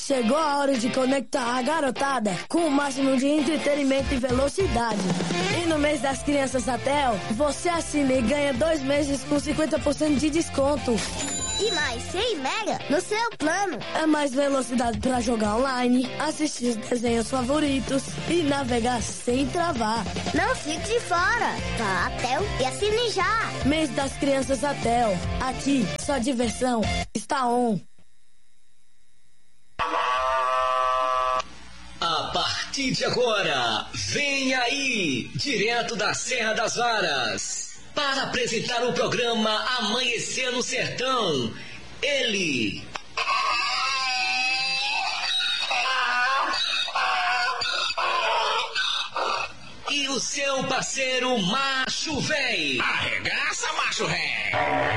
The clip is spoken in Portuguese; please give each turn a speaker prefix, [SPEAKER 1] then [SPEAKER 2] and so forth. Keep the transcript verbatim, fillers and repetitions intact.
[SPEAKER 1] Chegou a hora de conectar a garotada com o máximo de entretenimento e velocidade. E no mês das crianças Atel, você assina e ganha dois meses com cinquenta por cento de desconto.
[SPEAKER 2] E mais cem mega no seu plano.
[SPEAKER 1] É mais velocidade para jogar online, assistir os desenhos favoritos e navegar sem travar.
[SPEAKER 2] Não fique de fora. Vá à Tel e assine já.
[SPEAKER 1] Mês das crianças Atel. Aqui, sua diversão está on.
[SPEAKER 3] A partir de agora, vem aí, direto da Serra das Varas, para apresentar o programa Amanhecer no Sertão, ele... E o seu parceiro Macho Véi.
[SPEAKER 4] Arregaça, Macho Véi.